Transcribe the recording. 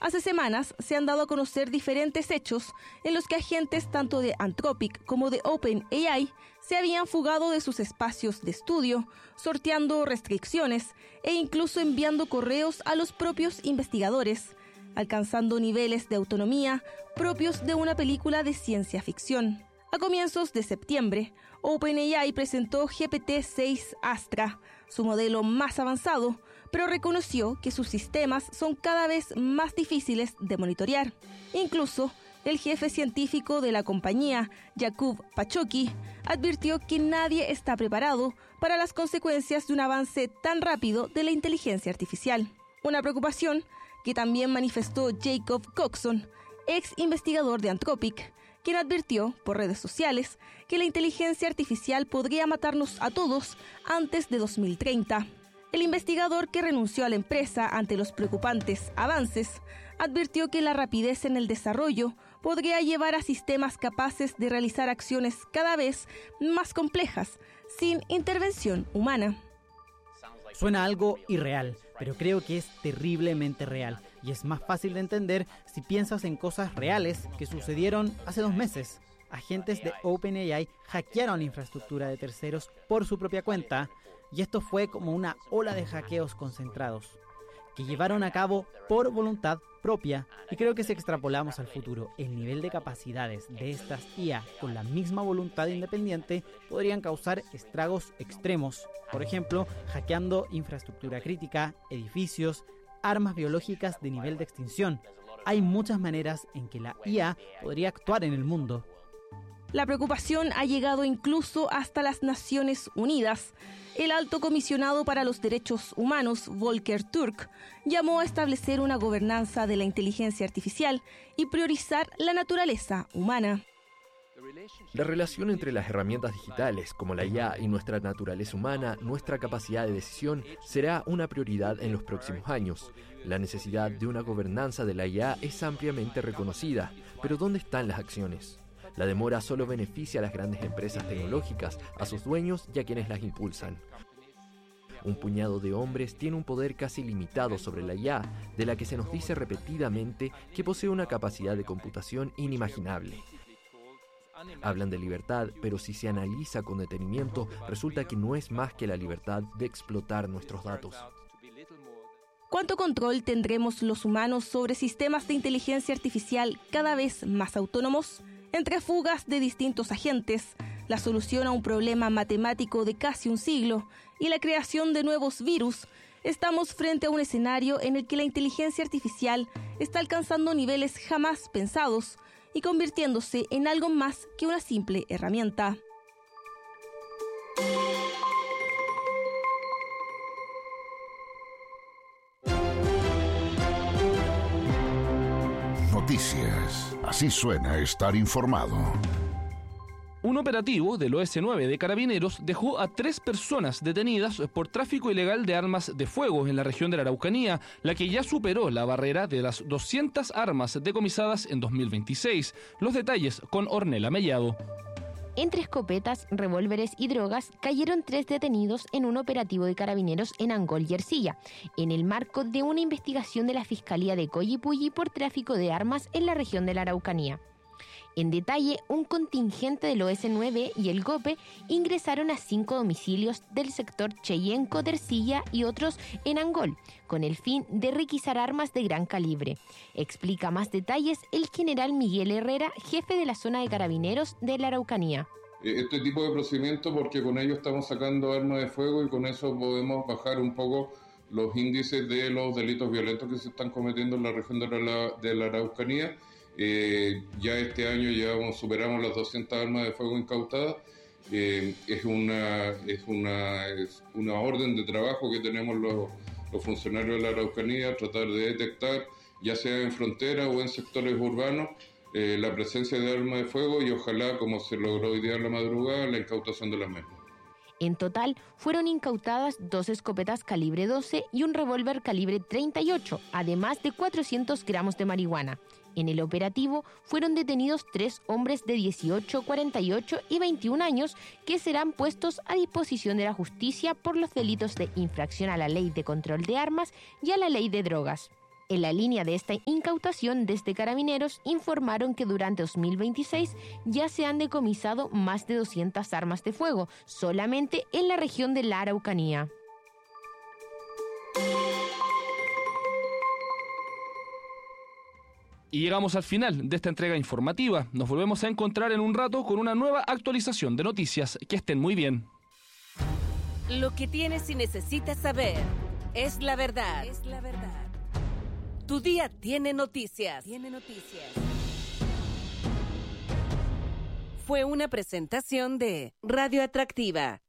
Hace semanas se han dado a conocer diferentes hechos en los que agentes tanto de Anthropic como de OpenAI se habían fugado de sus espacios de estudio, sorteando restricciones e incluso enviando correos a los propios investigadores, alcanzando niveles de autonomía propios de una película de ciencia ficción. A comienzos de septiembre, OpenAI presentó GPT-6 Astra, su modelo más avanzado, pero reconoció que sus sistemas son cada vez más difíciles de monitorear. Incluso, el jefe científico de la compañía, Jakub Pachoki, advirtió que nadie está preparado para las consecuencias de un avance tan rápido de la inteligencia artificial. Una preocupación que también manifestó Jacob Coxon, ex investigador de Anthropic, quien advirtió por redes sociales que la inteligencia artificial podría matarnos a todos antes de 2030. El investigador, que renunció a la empresa ante los preocupantes avances, advirtió que la rapidez en el desarrollo podría llevar a sistemas capaces de realizar acciones cada vez más complejas, sin intervención humana. Suena algo irreal, pero creo que es terriblemente real, y es más fácil de entender si piensas en cosas reales que sucedieron hace 2 meses. Agentes de OpenAI hackearon la infraestructura de terceros por su propia cuenta, y esto fue como una ola de hackeos concentrados, que llevaron a cabo por voluntad propia, y creo que si extrapolamos al futuro, el nivel de capacidades de estas IA con la misma voluntad independiente podrían causar estragos extremos, por ejemplo, hackeando infraestructura crítica, edificios, armas biológicas de nivel de extinción. Hay muchas maneras en que la IA podría actuar en el mundo. La preocupación ha llegado incluso hasta las Naciones Unidas. El alto comisionado para los derechos humanos, Volker Turk, llamó a establecer una gobernanza de la inteligencia artificial y priorizar la naturaleza humana. La relación entre las herramientas digitales como la IA y nuestra naturaleza humana, nuestra capacidad de decisión, será una prioridad en los próximos años. La necesidad de una gobernanza de la IA es ampliamente reconocida, pero ¿dónde están las acciones? La demora solo beneficia a las grandes empresas tecnológicas, a sus dueños y a quienes las impulsan. Un puñado de hombres tiene un poder casi ilimitado sobre la IA, de la que se nos dice repetidamente que posee una capacidad de computación inimaginable. Hablan de libertad, pero si se analiza con detenimiento, resulta que no es más que la libertad de explotar nuestros datos. ¿Cuánto control tendremos los humanos sobre sistemas de inteligencia artificial cada vez más autónomos? Entre fugas de distintos agentes, la solución a un problema matemático de casi un siglo y la creación de nuevos virus, estamos frente a un escenario en el que la inteligencia artificial está alcanzando niveles jamás pensados y convirtiéndose en algo más que una simple herramienta. Noticias. Así suena estar informado. Un operativo del OS9 de Carabineros dejó a 3 personas detenidas por tráfico ilegal de armas de fuego en la región de la Araucanía, la que ya superó la barrera de las 200 armas decomisadas en 2026. Los detalles con Ornella Mellado. Entre escopetas, revólveres y drogas cayeron 3 detenidos en un operativo de Carabineros en Angol y Ercilla, en el marco de una investigación de la Fiscalía de Collipulli por tráfico de armas en la región de la Araucanía. En detalle, un contingente del OS9 y el GOPE ingresaron a 5 domicilios del sector Cheyenco de Ercilla y otros en Angol, con el fin de requisar armas de gran calibre. Explica más detalles el general Miguel Herrera, jefe de la zona de Carabineros de la Araucanía. Este tipo de procedimiento porque con ello estamos sacando armas de fuego y con eso podemos bajar un poco los índices de los delitos violentos que se están cometiendo en la región de la Araucanía. Ya este año superamos las 200 armas de fuego incautadas. Es una orden de trabajo que tenemos los funcionarios de la Araucanía, tratar de detectar, ya sea en frontera o en sectores urbanos, la presencia de armas de fuego y ojalá, como se logró hoy día en la madrugada, la incautación de las mismas. En total, fueron incautadas 2 escopetas calibre 12 y un revólver calibre 38, además de 400 gramos de marihuana. En el operativo fueron detenidos 3 hombres de 18, 48 y 21 años que serán puestos a disposición de la justicia por los delitos de infracción a la ley de control de armas y a la ley de drogas. En la línea de esta incautación, desde Carabineros informaron que durante 2026 ya se han decomisado más de 200 armas de fuego, solamente en la región de la Araucanía. Y llegamos al final de esta entrega informativa. Nos volvemos a encontrar en un rato con una nueva actualización de noticias. Que estén muy bien. Lo que tienes y necesitas saber es la verdad. Tu día tiene noticias. Fue una presentación de Radio Atractiva.